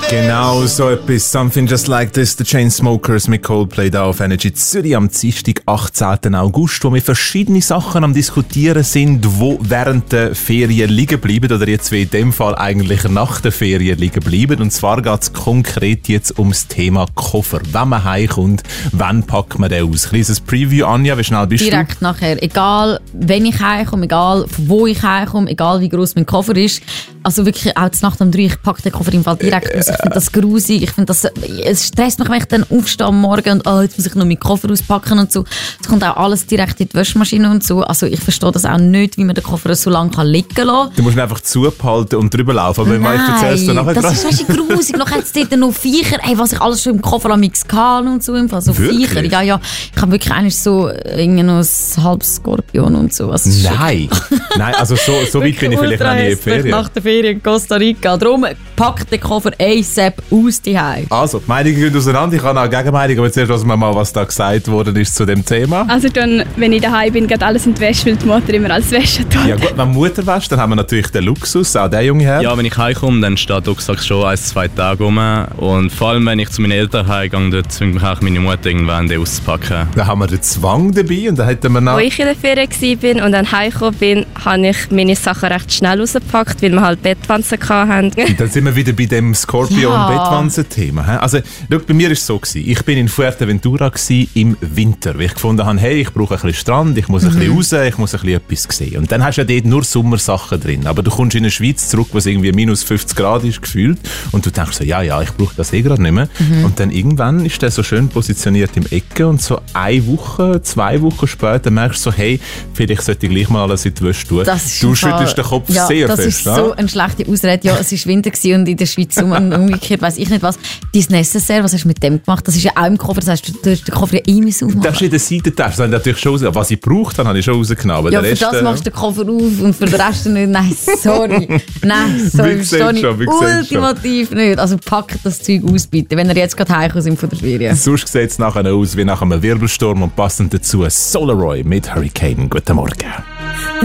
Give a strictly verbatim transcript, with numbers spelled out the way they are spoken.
Genau so etwas. Something just like this. The Chainsmokers mit Coldplay da auf Energy Zürich am Dienstag, achtzehnten August, wo wir verschiedene Sachen am Diskutieren sind, die während der Ferien liegen bleiben oder jetzt wie in dem Fall eigentlich nach der Ferien liegen bleiben. Und zwar geht es konkret jetzt ums Thema Koffer. Wenn man heimkommt, wann packt man den aus? Kleines Preview, Anja, wie schnell bist Direkt du? Direkt nachher. Egal, wenn ich heimkomme, egal, von wo ich heimkomme, egal, wie gross mein Koffer ist. Also wirklich, auch zur Nacht um drei, ich packe den Koffer im Fall direkt aus. Ich finde das grusig. Ich finde das, es stresst mich, wenn ich dann aufstehe am Morgen und oh, jetzt muss ich noch meinen Koffer auspacken und so. Es kommt auch alles direkt in die Waschmaschine und so. Also ich verstehe das auch nicht, wie man den Koffer so lange kann liegen lassen kann. Du musst ihn einfach zubehalten und drüber laufen. Aber Nein, ich erzähl's dir nachher das ist weißt, grusig. Noch hat es dort noch Viecher, ey, was ich alles schon im Koffer am Mix hatte und so. Im Fall. So wirklich? Viecher. Ja, ja. Ich habe wirklich eigentlich so irgendwie noch ein halbes Skorpion und so. Also Nein. Nein, also so, so weit bin ich vielleicht noch nie in der Ferien. Nach der Ferien in Costa Rica. Darum packt den Koffer ASAP aus die Hause. Also, die Meinungen gehen auseinander. Ich habe auch eine Gegenmeinung, aber zuerst hören wir mal, was da gesagt worden ist zu dem Thema. Also dann, wenn ich daheim bin, geht alles in die Wäsche, weil die Mutter immer alles waschen tut. Ja gut, wenn Mutter wäscht, dann haben wir natürlich den Luxus, auch der junge Herr. Ja, wenn ich heimkomme, dann steht Rucksack schon ein, zwei Tage rum. Und vor allem, wenn ich zu meinen Eltern heimgehe, dort zwingt mich auch meine Mutter irgendwann, den auszupacken. Da haben wir den Zwang dabei und dann hätten wir noch... Wo ich in der Ferien war und dann heimgekommen bin, habe ich meine Sachen recht schnell rausgepackt, weil wir halt Bettwanzen hatten. Und dann sind wir wieder bei dem Skorpion-Bettwanzen-Thema. Also, schau, bei mir war es so. Ich bin in Fuerteventura im Winter, weil ich gefunden habe, hey, ich brauche ein bisschen Strand, ich muss ein bisschen raus, ich muss ein bisschen etwas sehen. Und dann hast du ja dort nur Sommersachen drin. Aber du kommst in die Schweiz zurück, wo es irgendwie minus fünfzig Grad ist, gefühlt. Und du denkst so, ja, ja, ich brauche das eh gerade nicht mehr. Mhm. Und dann irgendwann ist der so schön positioniert im Ecke und so eine Woche, zwei Wochen später merkst du so, hey, vielleicht sollte ich gleich mal alles in die Wäsche tun. Du schüttelst den Kopf ja, sehr das fest. Das ist so eine schlechte Ausrede. Ja, es war Winter und in der Schweiz und umgekehrt weiss ich nicht was. Dein Necessaire, was hast du mit dem gemacht? Das ist ja auch im Koffer, das heißt, du hast den Koffer ja eh aufmachen. Das ist in der Seitentasche. Das natürlich schon raus. Was ich brauche, dann habe ich schon rausgenommen. Ja, der für Rest, das machst du den Koffer auf und für den Rest nicht. Nein, sorry. Nein, sorry. Schon, ultimativ schon. Nicht. Also packt das Zeug aus, bitte, wenn ihr jetzt gerade heimgekommen sind von der Ferien. Sonst sieht es nachher aus wie nach einem Wirbelsturm und passend dazu Solaroy mit Hurricane. Guten Morgen.